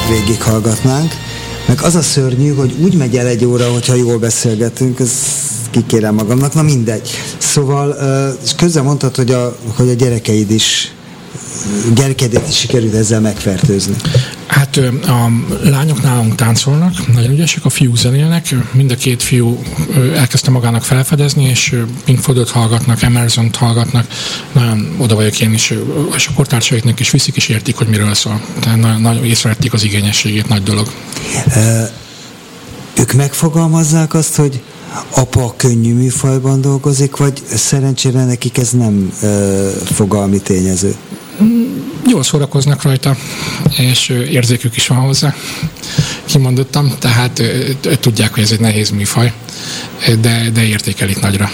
végighallgatnánk. Meg az a szörnyű, hogy úgy megy el 1 óra, hogyha jól beszélgetünk, ez kikérem magamnak, na mindegy. Szóval közben mondtad, hogy a gyerekeid is gyerkedet is sikerült ezzel megfertőzni. Hát a lányok nálunk táncolnak, nagyon ügyesek, a fiúk zenélnek, mind a 2 fiú elkezdte magának felfedezni, és Pink Floydot hallgatnak, Emersont hallgatnak, nagyon oda vagyok én is, és a kortársaiknak is viszik, és értik, hogy miről szól. Tehát nagyon észrevették az igényességét, nagy dolog. Ők megfogalmazzák azt, hogy apa könnyű műfajban dolgozik, vagy szerencsére nekik ez nem fogalmi tényező? Jól szórakoznak rajta, és érzékük is van hozzá, kimondottam, tehát tudják, hogy ez egy nehéz műfaj, de értékelik nagyra.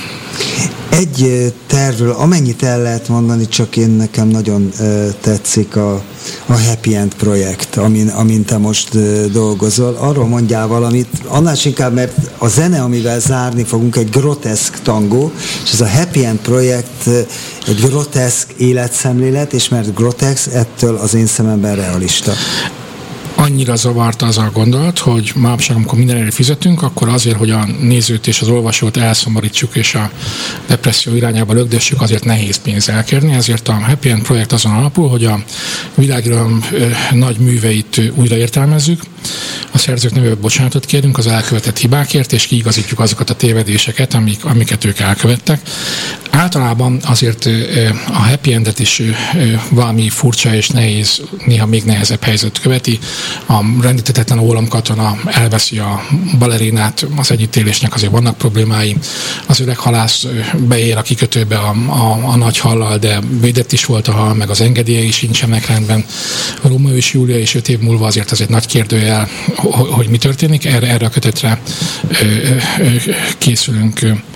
Egy tervről, amennyit el lehet mondani, csak nekem nagyon tetszik a Happy End projekt, amin te most dolgozol. Arról mondjál valamit, annál inkább, mert a zene, amivel zárni fogunk, egy groteszk tangó, és ez a Happy End projekt egy groteszk életszemlélet, és mert groteszk, ettől az én szememben realista. Annyira zavart az a gondolat, hogy manapság, amikor mindenre fizetünk, akkor azért, hogy a nézőt és az olvasót elszomorítsuk és a depresszió irányába lökdessük, azért nehéz pénzt elkérni, ezért a Happy End projekt azon alapul, hogy a világirodalom nagy műveit újraértelmezzük, a szerzők nevében bocsánatot kérünk az elkövetett hibákért, és kiigazítjuk azokat a tévedéseket, amiket ők elkövettek. Általában azért a Happy Endet is valami furcsa és nehéz, néha még nehezebb helyzet követi. A rendíthetetlen ólomkatona elveszi a balerinát, az együttélésnek azért vannak problémái. Az öreg halász beér a kikötőbe a nagy hallal, de védett is volt a hal, meg az engedélyei is nincsenek rendben. Rómeó és Júlia és 5 év múlva azért az egy nagy kérdőjel, hogy mi történik. Erre a kötetre készülünk,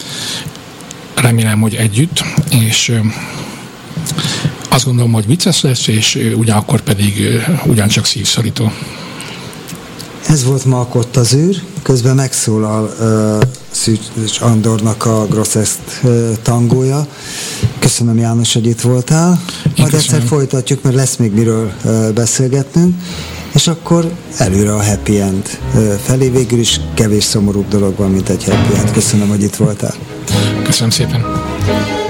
remélem, hogy együtt, és azt gondolom, hogy vicces lesz, és ugyanakkor pedig ugyancsak szívszorító. Ez volt ma a Kott az űr, közben megszólal Szűcs Andornak a groteszk tangója. Köszönöm, János, hogy itt voltál. Majd egyszer folytatjuk, mert lesz még miről beszélgetnünk, és akkor előre a Happy End felé. Végül is kevés szomorúbb dolog van, mint egy Happy End. Köszönöm, hogy itt voltál. Köszönöm szépen.